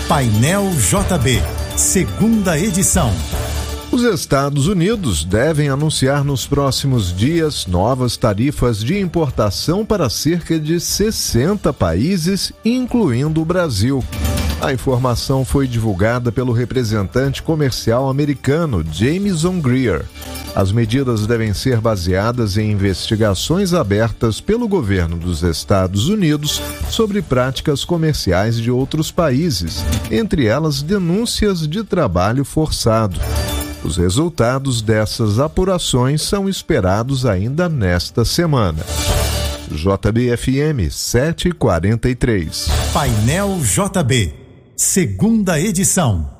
Painel JB, segunda edição. Os Estados Unidos devem anunciar nos próximos dias novas tarifas de importação para cerca de 60 países, incluindo o Brasil. A informação foi divulgada pelo representante comercial americano Jamieson Greer. As medidas devem ser baseadas em investigações abertas pelo governo dos Estados Unidos sobre práticas comerciais de outros países, entre elas denúncias de trabalho forçado. Os resultados dessas apurações são esperados ainda nesta semana. JBFM 743. Painel JB, segunda edição.